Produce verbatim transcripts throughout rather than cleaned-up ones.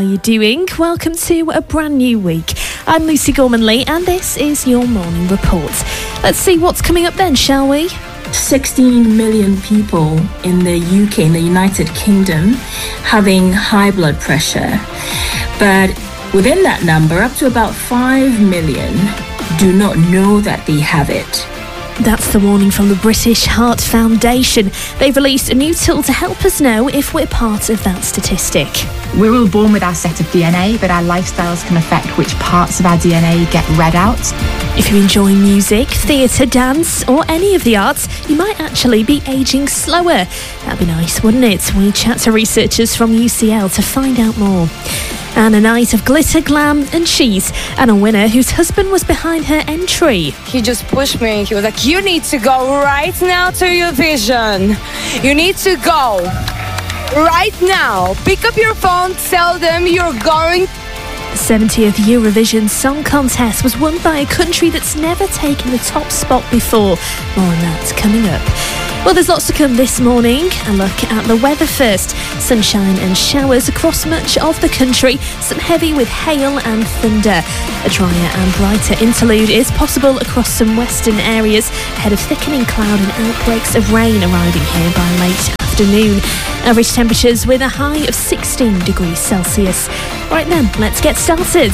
you doing? Welcome to a brand new week. I'm Lucy Gorman-Lee and this is your morning report. Let's see what's coming up then, shall we? sixteen million people in the U K, in the United Kingdom, having high blood pressure. But within that number, up to about five million do not know that they have it. That's the warning from the British Heart Foundation. They've released a new tool to help us know if we're part of that statistic. We're all born with our set of D N A, but our lifestyles can affect which parts of our D N A get read out. If you enjoy music, theatre, dance or any of the arts, you might actually be ageing slower. That'd be nice, wouldn't it? We chat to researchers from U C L to find out more. And a night of glitter, glam and cheese. And a winner whose husband was behind her entry. He just pushed me. He was like, you need to go right now to Eurovision. You need to go right now. Pick up your phone, tell them you're going. The seventieth Eurovision Song Contest was won by a country that's never taken the top spot before. More on that coming up. Well, there's lots to come this morning. A look at the weather first. Sunshine and showers across much of the country. Some heavy with hail and thunder. A drier and brighter interlude is possible across some western areas ahead of thickening cloud and outbreaks of rain arriving here by late afternoon. Average temperatures with a high of sixteen degrees Celsius. Right then, let's get started.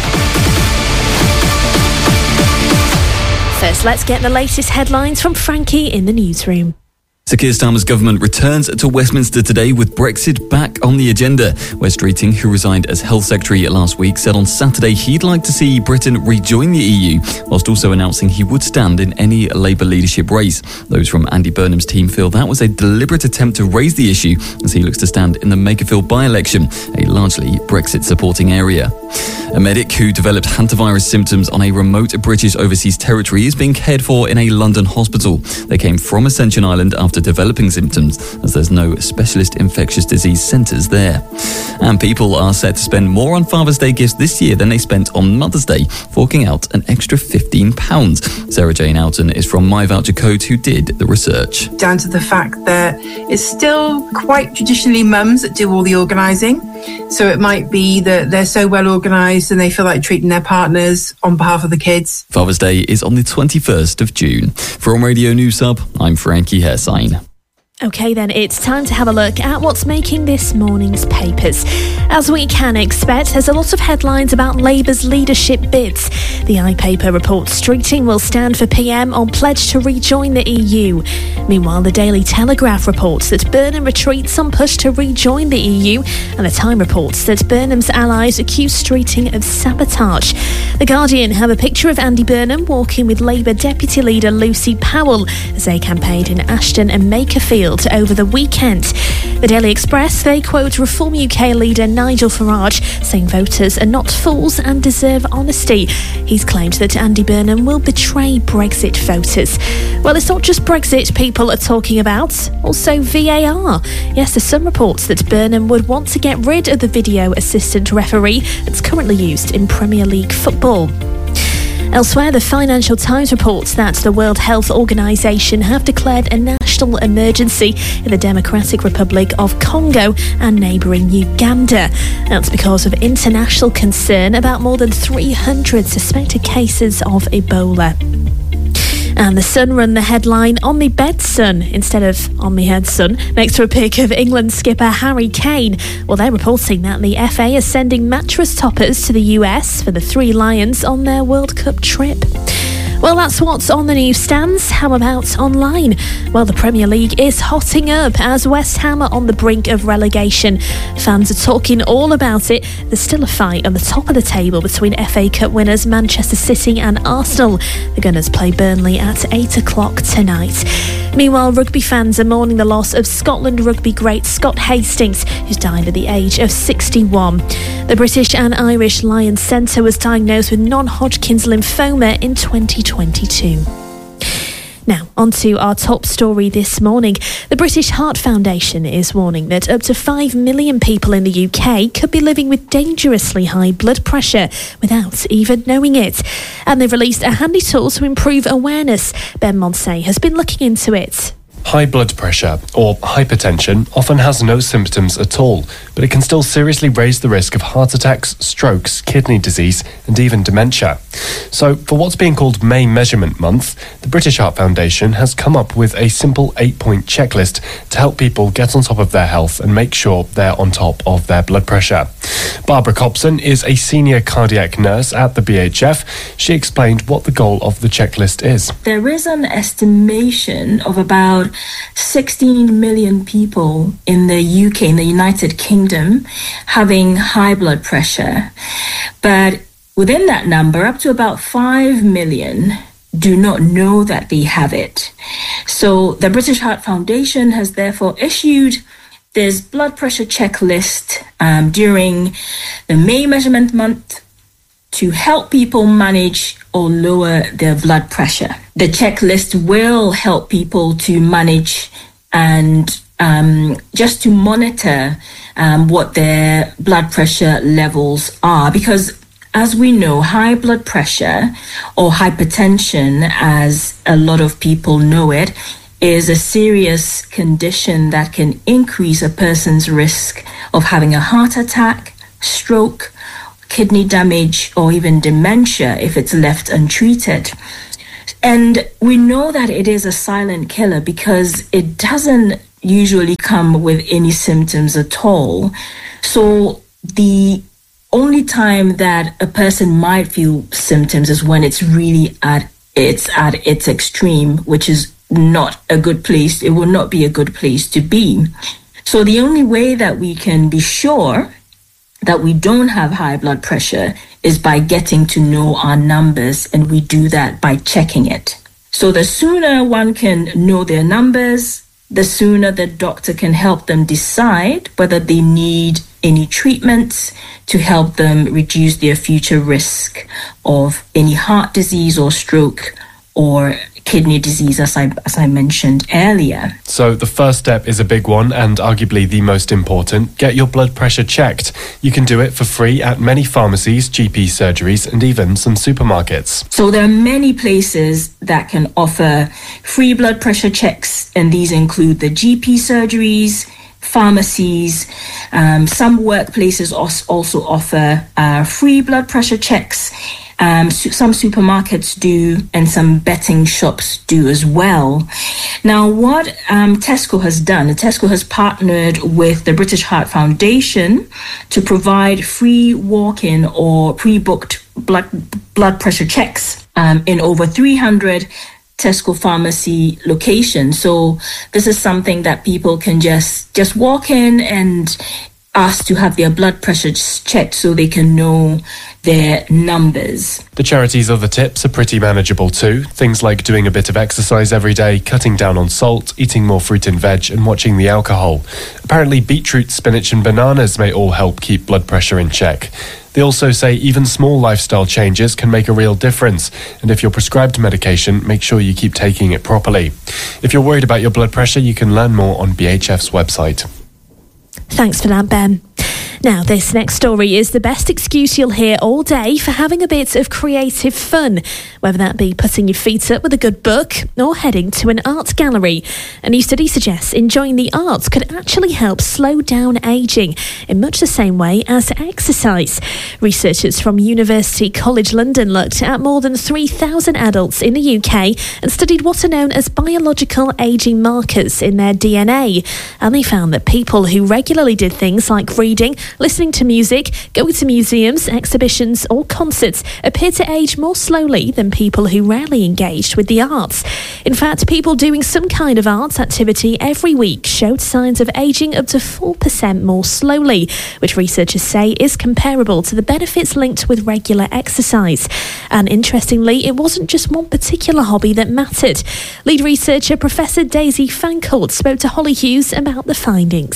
First, let's get the latest headlines from Frankie in the newsroom. Sir Keir Starmer's government returns to Westminster today with Brexit back on the agenda. Wes Streeting, who resigned as Health Secretary last week, said on Saturday he'd like to see Britain rejoin the E U, whilst also announcing he would stand in any Labour leadership race. Those from Andy Burnham's team feel that was a deliberate attempt to raise the issue as he looks to stand in the Makerfield by-election, a largely Brexit-supporting area. A medic who developed hantavirus symptoms on a remote British overseas territory is being cared for in a London hospital. They came from Ascension Island after developing symptoms, as there's no specialist infectious disease centres there. And people are set to spend more on Father's Day gifts this year than they spent on Mother's Day, forking out an extra fifteen pounds. Sarah Jane Oughton is from My Voucher Code, who did the research. Down to the fact that it's still quite traditionally mums that do all the organising. So it might be that they're so well organised and they feel like treating their partners on behalf of the kids. Father's Day is on the twenty-first of June. From Radio News Hub, I'm Frankie Hairsign. OK then, it's time to have a look at what's making this morning's papers. As we can expect, there's a lot of headlines about Labour's leadership bids. The iPaper reports Streeting will stand for P M on pledge to rejoin the E U. Meanwhile, the Daily Telegraph reports that Burnham retreats on push to rejoin the E U, and the Time reports that Burnham's allies accuse Streeting of sabotage. The Guardian have a picture of Andy Burnham walking with Labour Deputy Leader Lucy Powell as they campaigned in Ashton and Makerfield over the weekend. The Daily Express, they quote Reform U K leader Nigel Farage, saying voters are not fools and deserve honesty. He's claimed that Andy Burnham will betray Brexit voters. Well, it's not just Brexit people are talking about, also V A R. Yes, there's some reports that Burnham would want to get rid of the video assistant referee that's currently used in Premier League football. Elsewhere, the Financial Times reports that the World Health Organization have declared a national emergency in the Democratic Republic of Congo and neighbouring Uganda. That's because of international concern about more than three hundred suspected cases of Ebola. And the Sun run the headline on me bed son instead of on me head son, next to a pic of England skipper Harry Kane. Well, they're reporting that the F A is sending mattress toppers to the U S for the Three Lions on their World Cup trip. Well, that's what's on the newsstands. How about online? Well, the Premier League is hotting up as West Ham are on the brink of relegation. Fans are talking all about it. There's still a fight on the top of the table between F A Cup winners Manchester City and Arsenal. The Gunners play Burnley at eight o'clock tonight. Meanwhile, rugby fans are mourning the loss of Scotland rugby great Scott Hastings, who's died at the age of sixty-one. The British and Irish Lions centre was diagnosed with non-Hodgkin's lymphoma in twenty twenty-two. Now, on to our top story this morning. The British Heart Foundation is warning that up to five million people in the U K could be living with dangerously high blood pressure without even knowing it. And they've released a handy tool to improve awareness. Ben Monsey has been looking into it. High blood pressure, or hypertension, often has no symptoms at all, but it can still seriously raise the risk of heart attacks, strokes, kidney disease, and even dementia. So, for what's being called May Measurement Month, the British Heart Foundation has come up with a simple eight-point checklist to help people get on top of their health and make sure they're on top of their blood pressure. Barbara Cobson is a senior cardiac nurse at the B H F. She explained what the goal of the checklist is. There is an estimation of about sixteen million people in the U K, in the United Kingdom, having high blood pressure. But within that number, up to about five million do not know that they have it. So the British Heart Foundation has therefore issued this blood pressure checklist um, during the May Measurement Month to help people manage or lower their blood pressure. The checklist will help people to manage and um, just to monitor um, what their blood pressure levels are, because as we know, high blood pressure or hypertension, as a lot of people know it, is a serious condition that can increase a person's risk of having a heart attack, stroke, kidney damage, or even dementia if it's left untreated. And we know that it is a silent killer because it doesn't usually come with any symptoms at all. So the only time that a person might feel symptoms is when it's really at its at its extreme, which is not a good place. It will not be a good place to be. So the only way that we can be sure that we don't have high blood pressure is by getting to know our numbers, and we do that by checking it. So the sooner one can know their numbers, the sooner the doctor can help them decide whether they need any treatments to help them reduce their future risk of any heart disease or stroke or kidney disease, as I, as I mentioned earlier. So the first step is a big one and arguably the most important. Get your blood pressure checked. You can do it for free at many pharmacies, G P surgeries, and even some supermarkets. So there are many places that can offer free blood pressure checks, and these include the G P surgeries, pharmacies. Um, some workplaces also offer uh, free blood pressure checks. Um, some supermarkets do, and some betting shops do as well. Now, what um, Tesco has done, Tesco has partnered with the British Heart Foundation to provide free walk-in or pre-booked blood, blood pressure checks um, in over three hundred Tesco pharmacy locations. So this is something that people can just, just walk in and ask to have their blood pressure checked so they can know their numbers. The charities' other tips are pretty manageable too. Things like doing a bit of exercise every day, cutting down on salt, eating more fruit and veg, and watching the alcohol. Apparently beetroot, spinach and bananas may all help keep blood pressure in check. They also say even small lifestyle changes can make a real difference, and if you're prescribed medication, make sure you keep taking it properly. If you're worried about your blood pressure, you can learn more on B H F's website. Thanks for that, Ben. Now, this next story is the best excuse you'll hear all day for having a bit of creative fun, whether that be putting your feet up with a good book or heading to an art gallery. A new study suggests enjoying the arts could actually help slow down ageing in much the same way as exercise. Researchers from University College London looked at more than three thousand adults in the U K and studied what are known as biological ageing markers in their D N A. And they found that people who regularly did things like reading, listening to music, going to museums, exhibitions or concerts appear to age more slowly than people who rarely engaged with the arts. In fact, people doing some kind of arts activity every week showed signs of ageing up to four percent more slowly, which researchers say is comparable to the benefits linked with regular exercise. And interestingly, it wasn't just one particular hobby that mattered. Lead researcher Professor Daisy Fancourt spoke to Holly Hughes about the findings.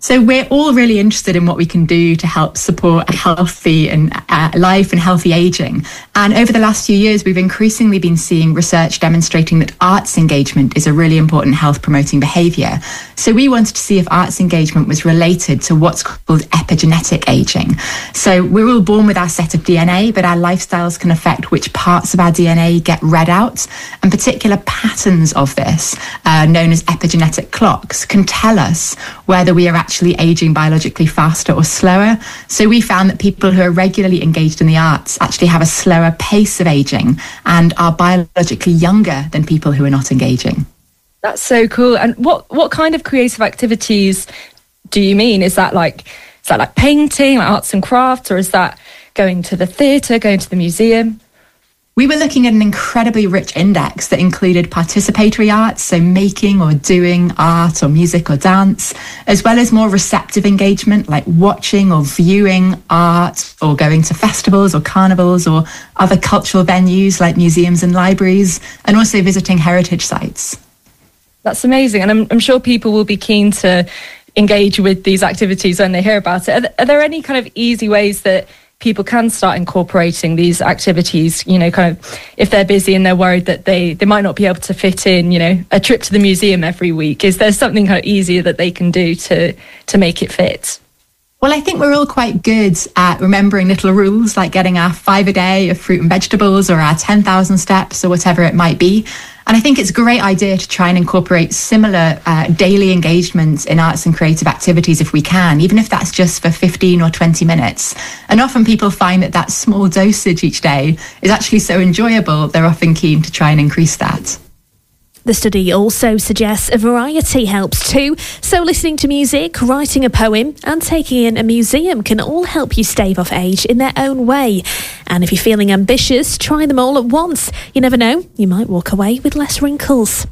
So we're all really interested in what we can do to help support a healthy and uh, life and healthy aging. And over the last few years, we've increasingly been seeing research demonstrating that arts engagement is a really important health promoting behaviour. So we wanted to see if arts engagement was related to what's called epigenetic aging. So we're all born with our set of D N A, but our lifestyles can affect which parts of our D N A get read out. And particular patterns of this, uh, known as epigenetic clocks, can tell us whether we are actually actually aging biologically faster or slower. So we found that people who are regularly engaged in the arts actually have a slower pace of aging and are biologically younger than people who are not engaging. That's so cool. And what, what kind of creative activities do you mean? Is that like is that like painting, like arts and crafts, or is that going to the theatre, going to the museum? We were looking at an incredibly rich index that included participatory arts, so making or doing art or music or dance, as well as more receptive engagement like watching or viewing art or going to festivals or carnivals or other cultural venues like museums and libraries, and also visiting heritage sites. That's amazing. And I'm, I'm sure people will be keen to engage with these activities when they hear about it. Are, th- are there any kind of easy ways that people can start incorporating these activities, you know, kind of if they're busy and they're worried that they, they might not be able to fit in, you know, a trip to the museum every week? Is there something kind of easier that they can do to to make it fit? Well, I think we're all quite good at remembering little rules, like getting our five a day of fruit and vegetables or our ten thousand steps or whatever it might be. And I think it's a great idea to try and incorporate similar uh, daily engagements in arts and creative activities if we can, even if that's just for fifteen or twenty minutes. And often people find that that small dosage each day is actually so enjoyable, they're often keen to try and increase that. The study also suggests a variety helps too. So listening to music, writing a poem and taking in a museum can all help you stave off age in their own way. And if you're feeling ambitious, try them all at once. You never know, you might walk away with less wrinkles.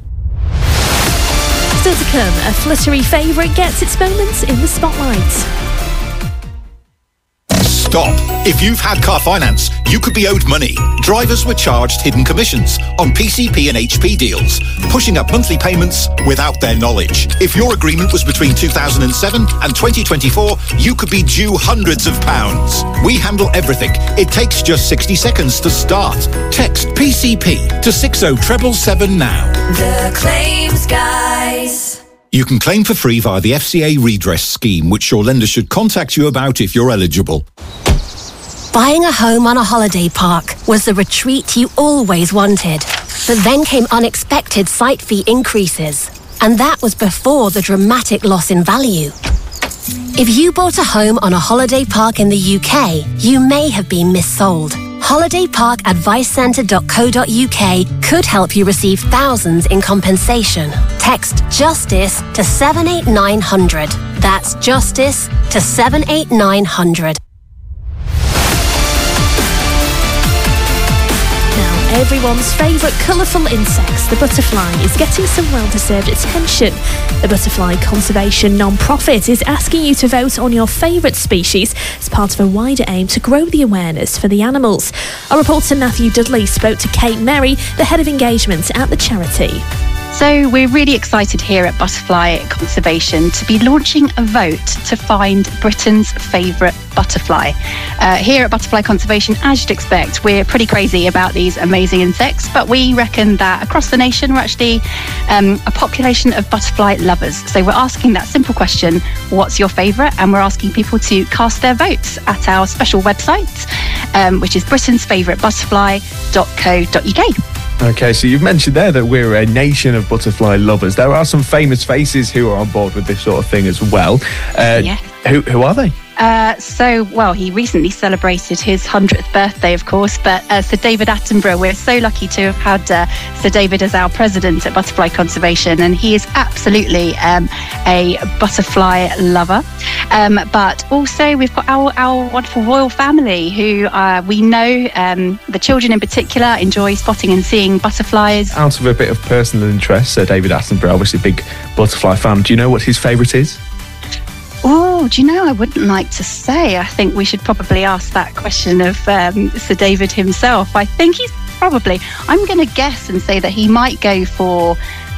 Still to come, a fluttery favourite gets its moments in the spotlight. Stop. If you've had car finance, you could be owed money. Drivers were charged hidden commissions on P C P and H P deals, pushing up monthly payments without their knowledge. If your agreement was between two thousand seven and twenty twenty-four, you could be due hundreds of pounds. We handle everything. It takes just sixty seconds to start. Text P C P to six oh seven seven now. The Claims Guys. You can claim for free via the F C A redress scheme, which your lender should contact you about if you're eligible. Buying a home on a holiday park was the retreat you always wanted. But then came unexpected site fee increases. And that was before the dramatic loss in value. If you bought a home on a holiday park in the U K, you may have been missold. holiday park advice centre dot co dot uk could help you receive thousands in compensation. Text JUSTICE to seven eight nine hundred. That's JUSTICE to seven eight nine hundred. Everyone's favourite colourful insects, the butterfly, is getting some well-deserved attention. The Butterfly Conservation non-profit is asking you to vote on your favourite species as part of a wider aim to grow the awareness for the animals. Our reporter Matthew Dudley spoke to Kate Merry, the head of engagement at the charity. So we're really excited here at Butterfly Conservation to be launching a vote to find Britain's favourite butterfly. Uh, here at Butterfly Conservation, as you'd expect, we're pretty crazy about these amazing insects, but we reckon that across the nation we're actually um, a population of butterfly lovers. So we're asking that simple question, what's your favourite? And we're asking people to cast their votes at our special website, um, which is britain's favourite butterfly dot co dot uk. Okay, so you've mentioned there that we're a nation of butterfly lovers. There are some famous faces who are on board with this sort of thing as well. Uh, yeah. Who, who are they? Uh, so, well, he recently celebrated his hundredth birthday, of course, but uh, Sir David Attenborough, we're so lucky to have had uh, Sir David as our president at Butterfly Conservation, and he is absolutely um, a butterfly lover. Um, but also we've got our, our wonderful royal family who uh, we know, um, the children in particular, enjoy spotting and seeing butterflies. Out of a bit of personal interest, Sir David Attenborough, obviously a big butterfly fan. Do you know what his favourite is? Oh, do you know, I wouldn't like to say. I think we should probably ask that question of um, Sir David himself. I think he's probably, I'm going to guess and say that he might go for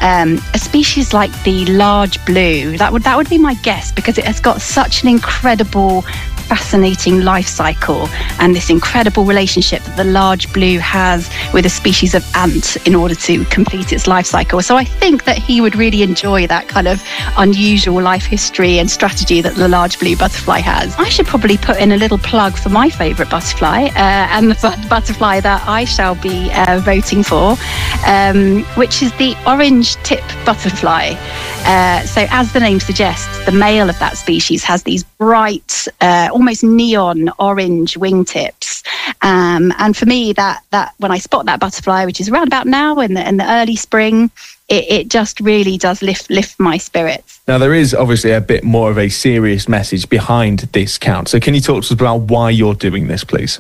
um, a species like the large blue, that would that would be my guess, because it has got such an incredible, fascinating life cycle and this incredible relationship that the large blue has with a species of ant in order to complete its life cycle. So I think that he would really enjoy that kind of unusual life history and strategy that the large blue butterfly has. I should probably put in a little plug for my favourite butterfly uh, and the butterfly that I shall be uh, voting for, um, which is the orange tip butterfly. Uh, so as the name suggests, the male of that species has these bright, uh, almost neon orange wingtips. Um, and for me, that that when I spot that butterfly, which is around about now in the, in the early spring, it, it just really does lift lift my spirits. Now, there is obviously a bit more of a serious message behind this count. So can you talk to us about why you're doing this, please?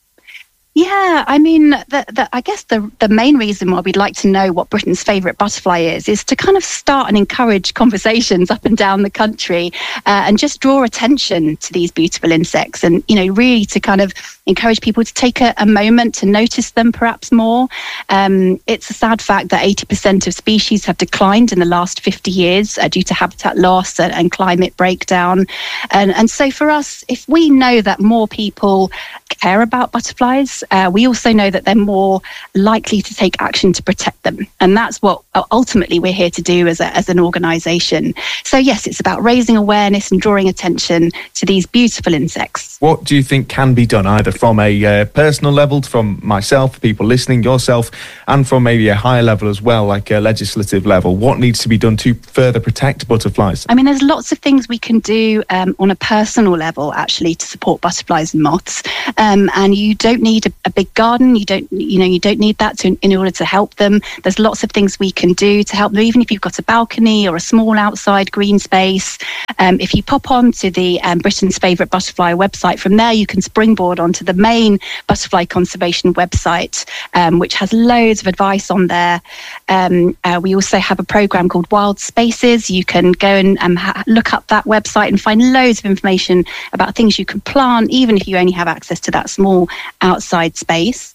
Yeah, I mean, the, the, I guess the the main reason why we'd like to know what Britain's favourite butterfly is, is to kind of start and encourage conversations up and down the country uh, and just draw attention to these beautiful insects and, you know, really to kind of encourage people to take a, a moment to notice them perhaps more. Um, it's a sad fact that eighty percent of species have declined in the last fifty years uh, due to habitat loss and, and climate breakdown. And, and so for us, if we know that more people care about butterflies, uh, we also know that they're more likely to take action to protect them. And that's what ultimately we're here to do as, a, as an organisation. So yes, it's about raising awareness and drawing attention to these beautiful insects. What do you think can be done, either from a uh, personal level, from myself, people listening, yourself, and from maybe a higher level as well, like a legislative level? What needs to be done to further protect butterflies? I mean, there's lots of things we can do um, on a personal level, actually, to support butterflies and moths. Um, and you don't need a, a big garden. You don't, you know, you don't need that to, in order to help them. There's lots of things we can do to help them, even if you've got a balcony or a small outside green space. Um, if you pop on to the um, Britain's Favourite Butterfly website, from there you can springboard onto the main butterfly conservation website, um, which has loads of advice on there. Um, uh, we also have a programme called Wild Spaces. You can go and um, ha- look up that website and find loads of information about things you can plant, even if you only have access to that small outside space.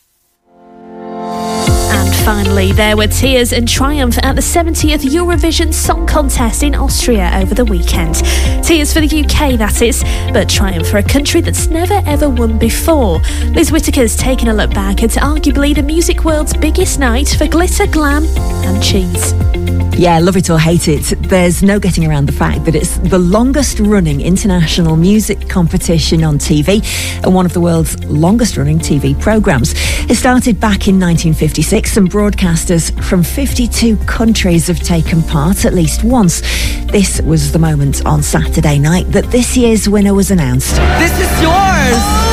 And finally, there were tears and triumph at the seventieth Eurovision Song Contest in Austria over the weekend. Tears for the U K, that is, but triumph for a country that's never ever won before. Liz Whittaker's taken a look back at arguably the music world's biggest night for glitter, glam and cheese. Yeah, love it or hate it, there's no getting around the fact that it's the longest running international music competition on T V and one of the world's longest running T V programmes. It started back in nineteen fifty-six and broadcasters from fifty-two countries have taken part at least once. This was the moment on Saturday night that this year's winner was announced. This is yours! Oh!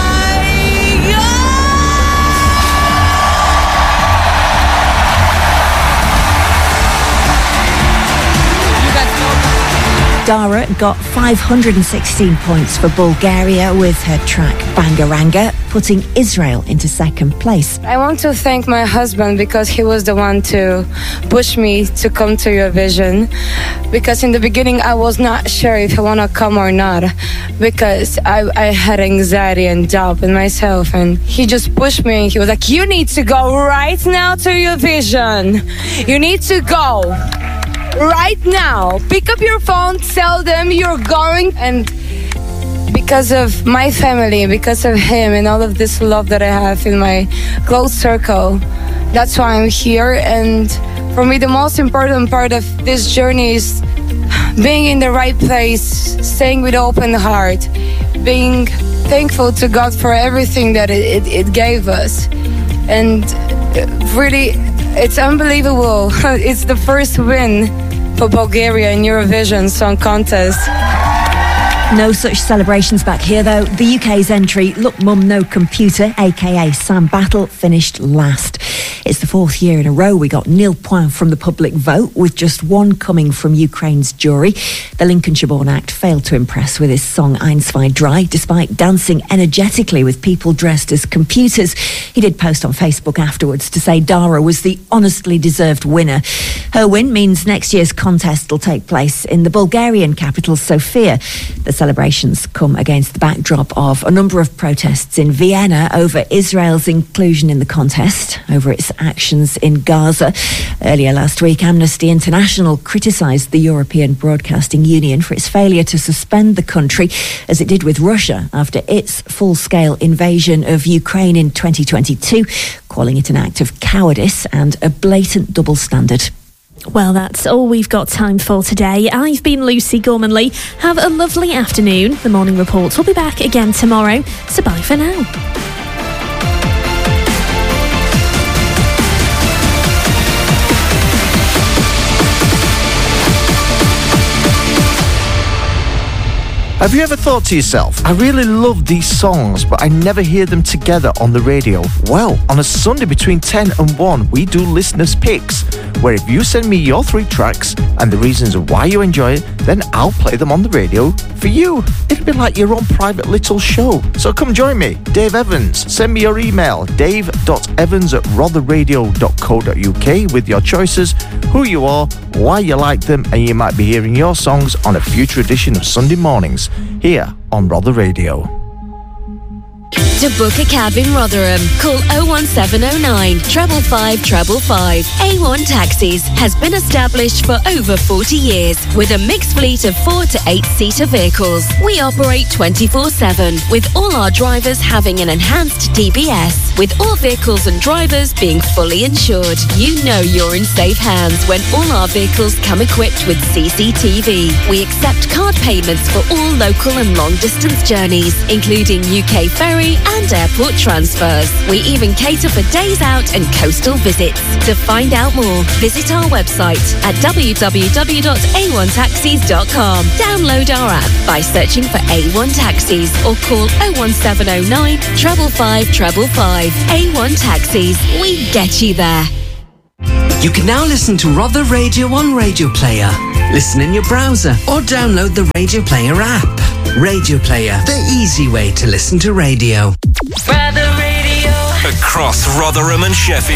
Dara got five hundred sixteen points for Bulgaria with her track Bangaranga, putting Israel into second place. I want to thank my husband because he was the one to push me to come to Eurovision, because in the beginning I was not sure if I want to come or not, because I, I had anxiety and doubt in myself, and he just pushed me and he was like, you need to go right now to Eurovision. You need to go right now. Pick up your phone, tell them you're going. And because of my family, because of him and all of this love that I have in my close circle, that's why I'm here. And for me, the most important part of this journey is being in the right place, staying with open heart, being thankful to God for everything that it, it, it gave us. And really, it's unbelievable. It's the first win for Bulgaria in Eurovision Song Contest. No such celebrations back here, though. The U K's entry, Look Mum No Computer, aka Sam Battle, finished last. It's the fourth year in a row we got nil point from the public vote, with just one coming from Ukraine's jury. The Lincolnshire-born act failed to impress with his song Ein, zwei, drei, despite dancing energetically with people dressed as computers. He did post on Facebook afterwards to say Dara was the honestly deserved winner. Her win means next year's contest will take place in the Bulgarian capital, Sofia. The celebrations come against the backdrop of a number of protests in Vienna over Israel's inclusion in the contest, over its actions in Gaza. Earlier last week, Amnesty International criticised the European Broadcasting Union for its failure to suspend the country, as it did with Russia after its full-scale invasion of Ukraine in twenty twenty-two, calling it an act of cowardice and a blatant double standard. Well, that's all we've got time for today. I've been Lucy Gormanley. Have a lovely afternoon. The Morning Report will be back again tomorrow, so bye for now. Have you ever thought to yourself, I really love these songs, but I never hear them together on the radio? Well, on a Sunday between ten and one, we do Listeners' Picks, where if you send me your three tracks and the reasons why you enjoy it, then I'll play them on the radio for you. It'll be like your own private little show. So come join me, Dave Evans. Send me your email, dave dot evans at rotherradio dot co dot uk, with your choices, who you are, why you like them, and you might be hearing your songs on a future edition of Sunday Mornings here on Rother Radio. To book a cab in Rotherham, call oh one seven oh nine, five five five five five. A one Taxis has been established for over forty years with a mixed fleet of four to eight seater vehicles. We operate twenty-four seven, with all our drivers having an enhanced D B S. With all vehicles and drivers being fully insured, you know you're in safe hands when all our vehicles come equipped with C C T V. We accept card payments for all local and long distance journeys, including U K ferry and airport transfers. We even cater for days out and coastal visits. To find out more, visit our website at w w w dot a one taxis dot com. Download our app by searching for A one Taxis or call oh one seven oh nine, five five five five five. A one Taxis, we get you there. You can now listen to Rother Radio on Radio Player. Listen in your browser or download the Radio Player app. Radio Player, the easy way to listen to radio. Rother Radio. Across Rotherham and Sheffield.